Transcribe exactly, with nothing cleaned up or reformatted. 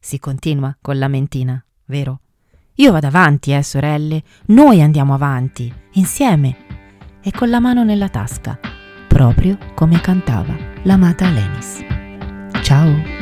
si continua con la mentina, vero? Io vado avanti, eh, sorelle, noi andiamo avanti, insieme, e con la mano nella tasca, proprio come cantava l'amata Alanis. Ciao!